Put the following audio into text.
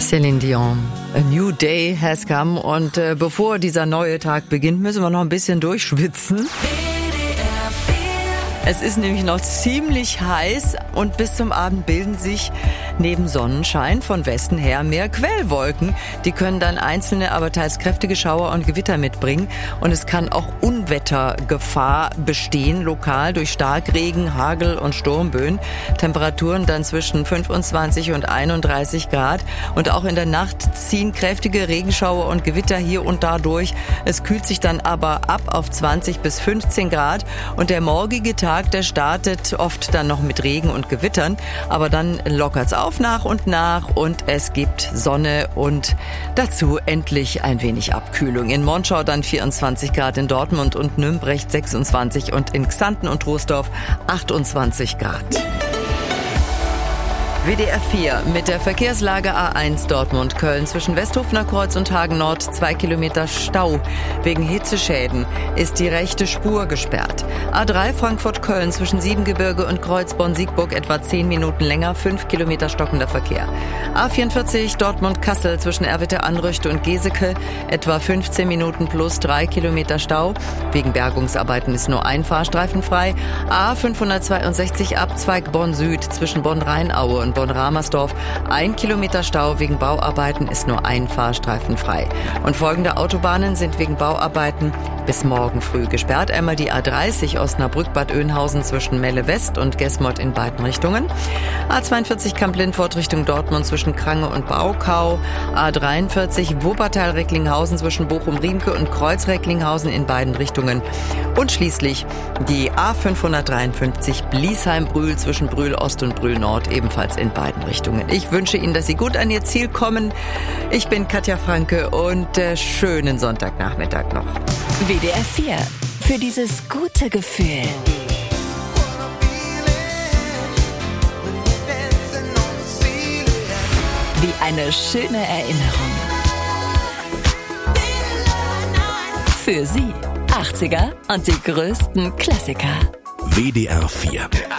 Céline Dion, A New Day has come. Und bevor dieser neue Tag beginnt, müssen wir noch ein bisschen durchschwitzen. Es ist nämlich noch ziemlich heiß und bis zum Abend bilden sich neben Sonnenschein von Westen her mehr Quellwolken. Die können dann einzelne, aber teils kräftige Schauer und Gewitter mitbringen. Und es kann auch Unwettergefahr bestehen, lokal durch Starkregen, Hagel und Sturmböen. Temperaturen dann zwischen 25 und 31 Grad. Und auch in der Nacht ziehen kräftige Regenschauer und Gewitter hier und da durch. Es kühlt sich dann aber ab auf 20 bis 15 Grad. Und der morgige Tag, der startet oft dann noch mit Regen und Gewittern, aber dann lockert's auf nach und es gibt Sonne und dazu endlich ein wenig Abkühlung. In Monschau dann 24 Grad, in Dortmund und Nümbrecht 26 und in Xanten und Troisdorf 28 Grad. WDR 4 mit der Verkehrslage A1 Dortmund-Köln zwischen Westhofener Kreuz und Hagen Nord 2 Kilometer Stau. Wegen Hitzeschäden ist die rechte Spur gesperrt. A3 Frankfurt-Köln zwischen Siebengebirge und Kreuzborn-Siegburg etwa 10 Minuten länger, 5 Kilometer stockender Verkehr. A44 Dortmund-Kassel zwischen Erwitte-Anrüchte und Geseke etwa 15 Minuten plus 3 Kilometer Stau. Wegen Bergungsarbeiten ist nur ein Fahrstreifen frei. A562 Abzweig Bonn-Süd zwischen Bonn-Rheinaue und Bonn-Ramersdorf 1 Kilometer Stau. Wegen Bauarbeiten ist nur ein Fahrstreifen frei. Und folgende Autobahnen sind wegen Bauarbeiten bis morgen früh gesperrt. Einmal die A30 Osnabrück-Bad Oeynhausen zwischen Melle West und Gesmold in beiden Richtungen. A42 Kamp-Lindfort Richtung Dortmund zwischen Krange und Baukau. A43 Wuppertal-Recklinghausen zwischen Bochum-Riemke und Kreuz-Recklinghausen in beiden Richtungen. Und schließlich die A553 Bliesheim-Brühl zwischen Brühl-Ost und Brühl-Nord ebenfalls in beiden Richtungen. Ich wünsche Ihnen, dass Sie gut an Ihr Ziel kommen. Ich bin Katja Franke und schönen Sonntagnachmittag noch. WDR 4. Für dieses gute Gefühl. Wie eine schöne Erinnerung. Für Sie 80er und die größten Klassiker. WDR 4.